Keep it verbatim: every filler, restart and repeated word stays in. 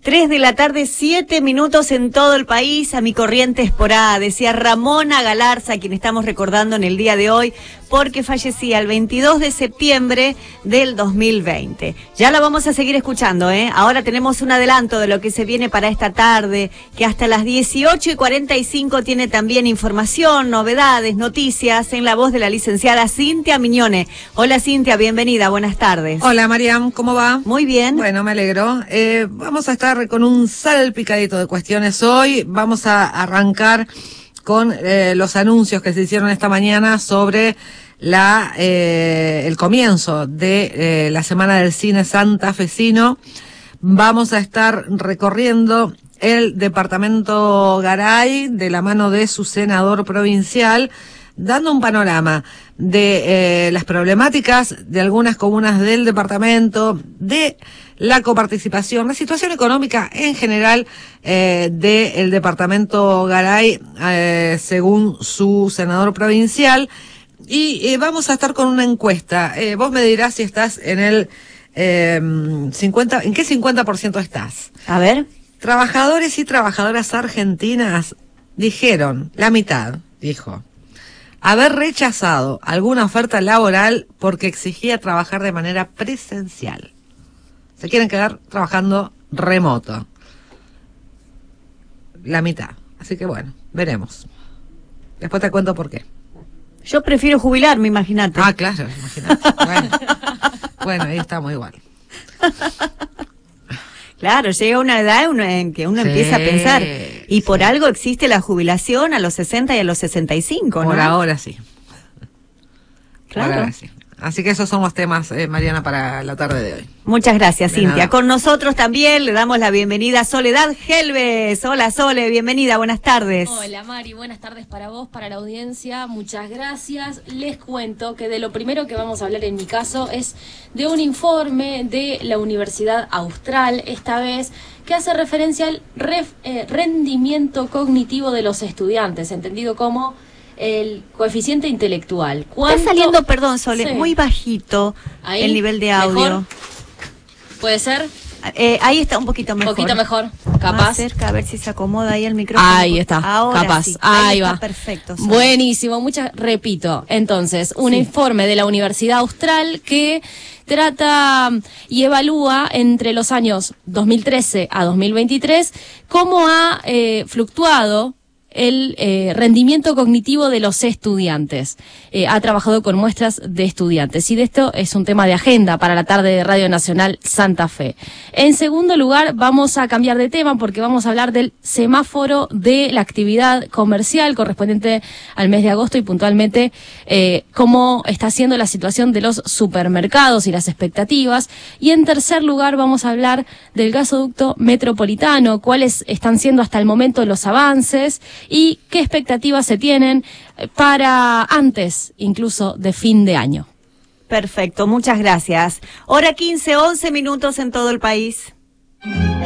Tres de la tarde, siete minutos en todo el país, a mi Corrientes por A, decía Ramona Galarza, a quien estamos recordando en el día de hoy, porque fallecía el veintidós de septiembre del dos mil veinte. Ya la vamos a seguir escuchando, ¿eh? Ahora tenemos un adelanto de lo que se viene para esta tarde, que hasta las dieciocho y cuarenta y cinco tiene también información, novedades, noticias, en la voz de la licenciada Cintia Miñone. Hola Cintia, bienvenida, buenas tardes. Hola Mariam, ¿cómo va? Muy bien. Bueno, me alegro. Eh, vamos a estar con un salpicadito de cuestiones hoy. Vamos a arrancar con eh, los anuncios que se hicieron esta mañana sobre la eh, el comienzo de eh, la Semana del Cine Santafesino. Vamos a estar recorriendo el departamento Garay de la mano de su senador provincial, dando un panorama de eh, las problemáticas de algunas comunas del departamento, de la coparticipación, la situación económica en general eh, del departamento Garay, eh, según su senador provincial. Y eh, vamos a estar con una encuesta. Eh, vos me dirás si estás en el eh, cincuenta, ¿en qué cincuenta por ciento estás? A ver. Trabajadores y trabajadoras argentinas dijeron, la mitad, dijo, haber rechazado alguna oferta laboral porque exigía trabajar de manera presencial. Se quieren quedar trabajando remoto. La mitad. Así que bueno, veremos. Después te cuento por qué. Yo prefiero jubilarme, imagínate. Ah, claro, imagínate. Bueno, bueno, ahí estamos igual. Claro, llega una edad en que uno sí, empieza a pensar, y por sí. algo existe la jubilación a los sesenta y a los sesenta y cinco, ¿no? Por ahora sí. Claro. Por ahora sí. Así que esos son los temas, eh, Mariana, para la tarde de hoy. Muchas gracias, de Cintia. Nada. Con nosotros también le damos la bienvenida a Soledad Gelbes. Hola, Sole, bienvenida, buenas tardes. Hola, Mari, buenas tardes para vos, para la audiencia. Muchas gracias. Les cuento que de lo primero que vamos a hablar en mi caso es de un informe de la Universidad Austral, esta vez, que hace referencia al ref, eh, rendimiento cognitivo de los estudiantes, entendido como el coeficiente intelectual. Está saliendo, perdón, Sole, sí. muy bajito ahí, el nivel de audio. ¿Mejor? ¿Puede ser? Eh, ahí está un poquito mejor. Un poquito mejor, capaz. Más cerca, a ver si se acomoda ahí el micrófono. Ahí está, ahora capaz. Sí. Ahí, ahí va. Está perfecto. Sole. Buenísimo, muchas, repito. Entonces, un sí. informe de la Universidad Austral que trata y evalúa entre los años dos mil trece a dos mil veintitrés cómo ha eh, fluctuado el eh, rendimiento cognitivo de los estudiantes. Eh, ha trabajado con muestras de estudiantes y de esto es un tema de agenda para la tarde de Radio Nacional Santa Fe. En segundo lugar, vamos a cambiar de tema porque vamos a hablar del semáforo de la actividad comercial correspondiente al mes de agosto y puntualmente eh, cómo está siendo la situación de los supermercados y las expectativas. Y en tercer lugar, vamos a hablar del gasoducto metropolitano, cuáles están siendo hasta el momento los avances y qué expectativas se tienen para antes, incluso de fin de año. Perfecto, muchas gracias. Hora quince, once minutos en todo el país.